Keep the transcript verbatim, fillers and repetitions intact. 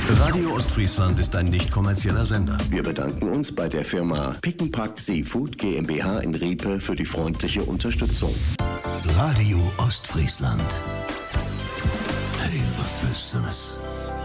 Radio Ostfriesland ist ein nicht kommerzieller Sender. Wir bedanken uns bei der Firma Pick and Pack Seafood GmbH in Riepe für die freundliche Unterstützung. Radio Ostfriesland. Hey, was Besseres.